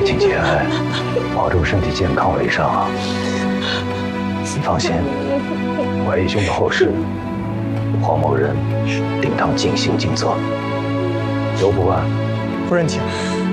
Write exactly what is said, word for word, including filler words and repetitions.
请节哀，保重身体健康为上啊！你放心，怀义兄的后事，黄某人定当尽心尽责。刘不安， 夫人请。